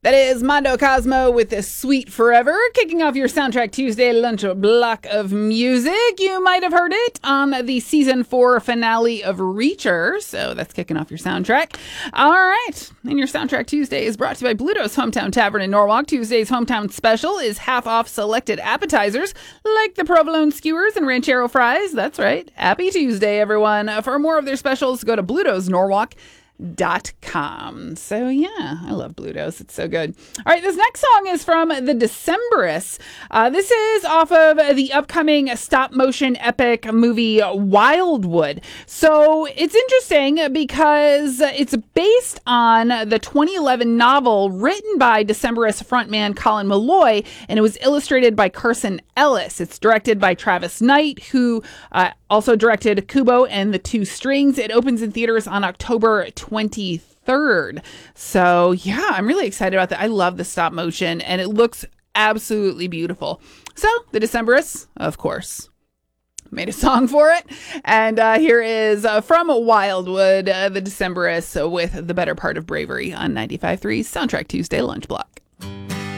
That is Mondo Cosmo with the Sweet Forever, kicking off your Soundtrack Tuesday lunch block of music. You might have heard it on the season 4 finale of Reacher, so that's kicking off your soundtrack. All right, and your Soundtrack Tuesday is brought to you by Bluto's Hometown Tavern in Norwalk. Tuesday's hometown special is half off selected appetizers like the provolone skewers and ranchero fries. That's right. Happy Tuesday, everyone. For more of their specials, go to Bluto'sNorwalk.com. So yeah, I love Bluto's. It's so good. All right, this next song is from the Decemberists. This is off of the upcoming stop motion epic movie Wildwood. So it's interesting because it's based on the 2011 novel written by Decemberist frontman Colin Malloy, and it was illustrated by Carson Ellis. It's directed by Travis Knight, who also directed Kubo and the Two Strings. It opens in theaters on October 23rd. So yeah, I'm really excited about that. I love the stop motion and it looks absolutely beautiful. So the Decemberists, of course, made a song for it. And here is from Wildwood, the Decemberists with The Better Part of Bravery on 95.3's Soundtrack Tuesday Lunch Block.